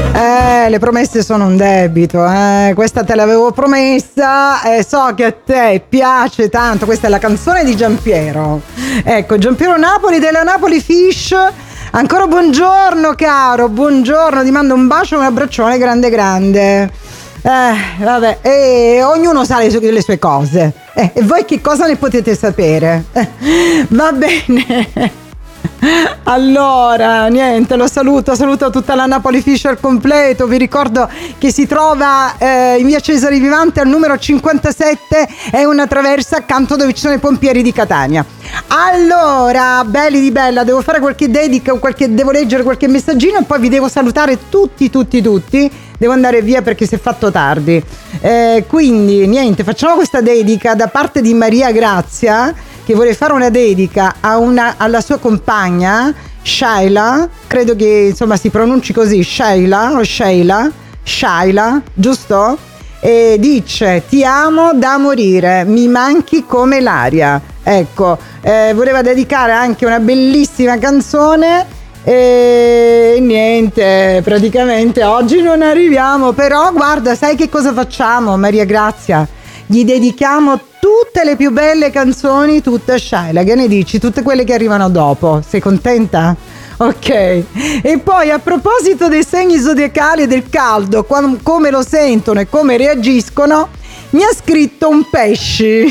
Le promesse sono un debito, questa te l'avevo promessa, so che a te piace tanto. Questa è la canzone di Giampiero. Ecco, Giampiero Napoli della Napoli Fish. Ancora buongiorno caro, buongiorno, ti mando un bacio e un abbraccione grande grande. Vabbè, ognuno sa le sue cose. E voi che cosa ne potete sapere? Va bene. Allora, niente, lo saluto tutta la Napoli Fish al completo. Vi ricordo che si trova in via Cesare Vivante al numero 57, è una traversa accanto dove ci sono i pompieri di Catania. Allora, belli di bella, devo fare qualche dedica, devo leggere qualche messaggino e poi vi devo salutare tutti. Devo andare via perché si è fatto tardi. Quindi, niente, facciamo questa dedica da parte di Maria Grazia, che vuole fare una dedica alla sua compagna Shaila, credo che insomma si pronunci così, Shaila, giusto? E dice: ti amo da morire, mi manchi come l'aria. Ecco, voleva dedicare anche una bellissima canzone e niente, praticamente oggi non arriviamo, però guarda, sai che cosa facciamo, Maria Grazia? Gli dedichiamo tutte le più belle canzoni, tutte a Shaila. Che ne dici? Tutte quelle che arrivano dopo. Sei contenta? Ok. E poi a proposito dei segni zodiacali e del caldo, come lo sentono e come reagiscono, mi ha scritto un pesci.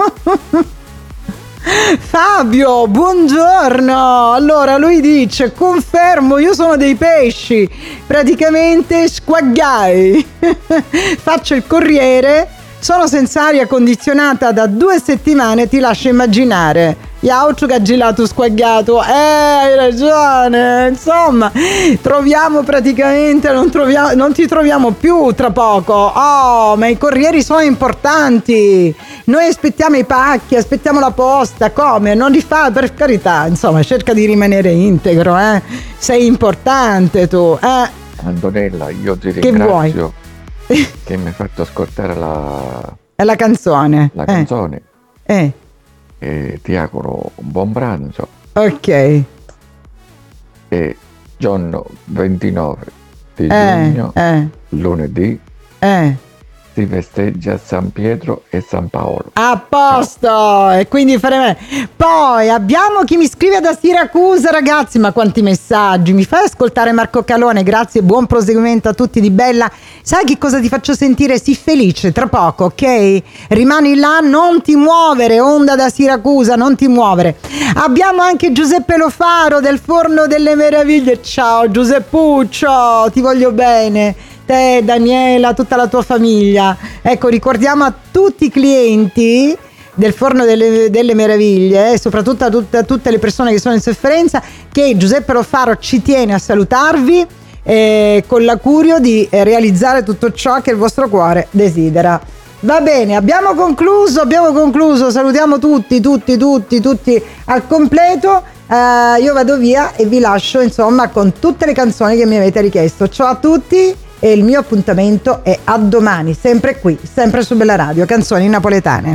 Fabio, buongiorno. Allora lui dice: confermo, io sono dei pesci, praticamente squaggai. Faccio il corriere. Sono senza aria condizionata da 2 settimane, ti lascio immaginare. Iaucio che ha gelato squagliato. Hai ragione. Insomma, troviamo praticamente, non ti troviamo più tra poco. Oh, ma i corrieri sono importanti. Noi aspettiamo i pacchi, aspettiamo la posta. Come? Non li fa, per carità. Insomma, cerca di rimanere integro, Sei importante tu, Antonella, io ti ringrazio che mi hai fatto ascoltare la canzone. La canzone. E ti auguro un buon pranzo. Ok. E giorno 29 di giugno, lunedì, si festeggia San Pietro e San Paolo. A posto! Ciao. E quindi faremo. Poi abbiamo chi mi scrive da Siracusa, ragazzi, ma quanti messaggi. Mi fai ascoltare Marco Calone? Grazie, buon proseguimento a tutti di bella. Sai che cosa ti faccio sentire? Sii felice tra poco, ok? Rimani là, non ti muovere, onda da Siracusa, non ti muovere. Abbiamo anche Giuseppe Lofaro del Forno delle Meraviglie. Ciao Giuseppuccio, ti voglio bene. Te, Daniela, tutta la tua famiglia. Ecco, ricordiamo a tutti i clienti del Forno delle Meraviglie e soprattutto a tutte le persone che sono in sofferenza che Giuseppe Lofaro ci tiene a salutarvi con l'augurio di realizzare tutto ciò che il vostro cuore desidera. Va bene, abbiamo concluso, salutiamo tutti al completo. Io vado via e vi lascio insomma con tutte le canzoni che mi avete richiesto. Ciao a tutti e il mio appuntamento è a domani, sempre qui, sempre su Bella Radio, canzoni napoletane.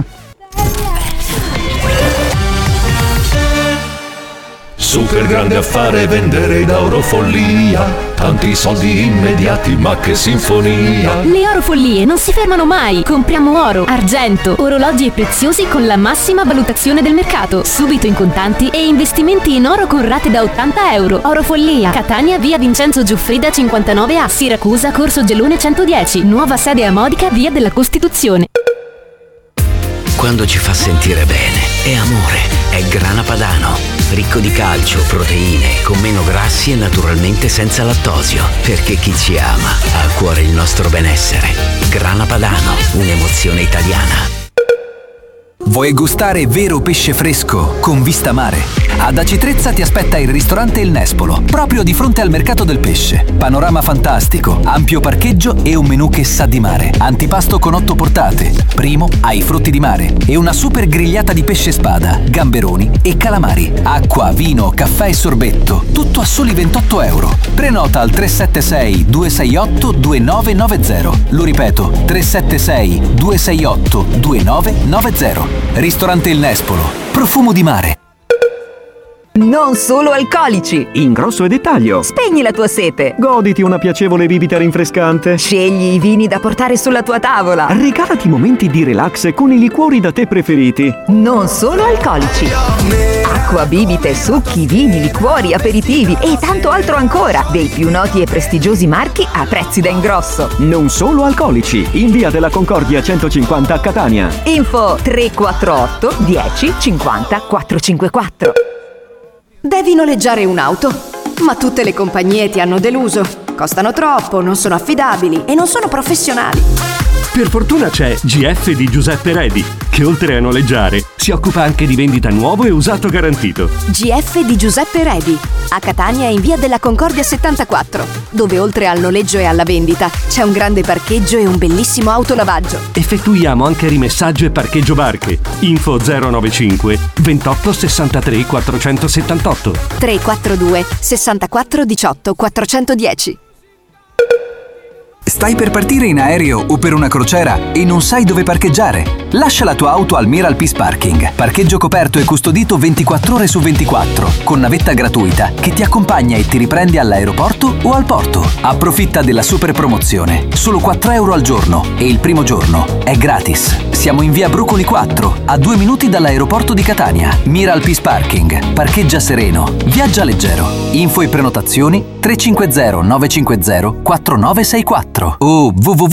Super grande affare vendere da Orofollia, tanti soldi immediati, ma che sinfonia. Le Orofollie non si fermano mai. Compriamo oro, argento, orologi e preziosi con la massima valutazione del mercato, subito in contanti e investimenti in oro con rate da 80 euro. Orofollia, Catania, via Vincenzo Giuffrida 59A, Siracusa, Corso Gelone 110, nuova sede a Modica, via della Costituzione. Quando ci fa sentire bene, è amore, è Grana Padano. Ricco di calcio, proteine, con meno grassi e naturalmente senza lattosio. Perché chi ci ama ha a cuore il nostro benessere. Grana Padano, un'emozione italiana. Vuoi gustare vero pesce fresco con vista mare? Ad Aci Trezza ti aspetta il ristorante Il Nespolo, proprio di fronte al mercato del pesce. Panorama fantastico, ampio parcheggio e un menù che sa di mare. Antipasto con 8 portate, primo ai frutti di mare e una super grigliata di pesce spada, gamberoni e calamari. Acqua, vino, caffè e sorbetto, tutto a soli 28 euro. Prenota al 376 268 2990. Lo ripeto, 376 268 2990. Ristorante Il Nespolo, profumo di mare. Non solo alcolici. In grosso e dettaglio. Spegni la tua sete. Goditi una piacevole bibita rinfrescante. Scegli i vini da portare sulla tua tavola. Regalati momenti di relax con i liquori da te preferiti. Non solo alcolici. Acqua, bibite, succhi, vini, liquori, aperitivi e tanto altro ancora. Dei più noti e prestigiosi marchi a prezzi da ingrosso. Non solo alcolici. In via della Concordia 150 a Catania. Info 348 10 50 454. Devi noleggiare un'auto, ma tutte le compagnie ti hanno deluso. Costano troppo, non sono affidabili e non sono professionali. Per fortuna c'è GF di Giuseppe Redi, che oltre a noleggiare si occupa anche di vendita nuovo e usato garantito. GF di Giuseppe Redi, a Catania in via della Concordia 74, dove oltre al noleggio e alla vendita c'è un grande parcheggio e un bellissimo autolavaggio. Effettuiamo anche rimessaggio e parcheggio barche. Info 095 28 63 478 342 64 18 410. Stai per partire in aereo o per una crociera e non sai dove parcheggiare? Lascia la tua auto al Miral Peace Parking. Parcheggio coperto e custodito 24 ore su 24, con navetta gratuita che ti accompagna e ti riprende all'aeroporto o al porto. Approfitta della super promozione. Solo 4 euro al giorno e il primo giorno è gratis. Siamo in via Brucoli 4, a 2 minuti dall'aeroporto di Catania. Miral Peace Parking. Parcheggia sereno. Viaggia leggero. Info e prenotazioni 350 950 4964 o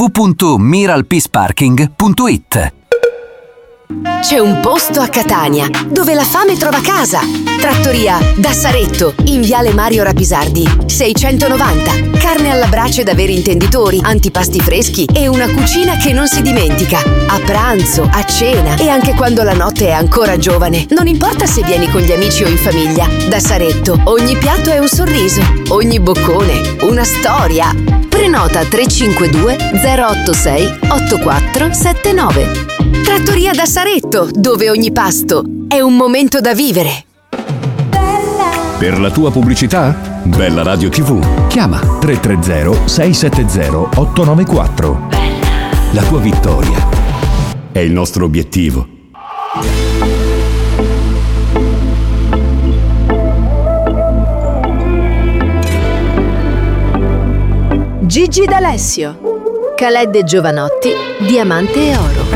www.miralpeaceparking.it. C'è un posto a Catania dove la fame trova casa. Trattoria da Saretto, in viale Mario Rapisardi 690. Carne alla brace da veri intenditori, antipasti freschi e una cucina che non si dimentica. A pranzo, a cena e anche quando la notte è ancora giovane. Non importa se vieni con gli amici o in famiglia. Da Saretto ogni piatto è un sorriso, ogni boccone una storia. Prenota 352 086 8479. Trattoria da Saretto, dove ogni pasto è un momento da vivere. Per la tua pubblicità? Bella Radio TV. Chiama 330 670 894. La tua vittoria è il nostro obiettivo. Gigi D'Alessio, Khaled Giovanotti, Diamante e Oro.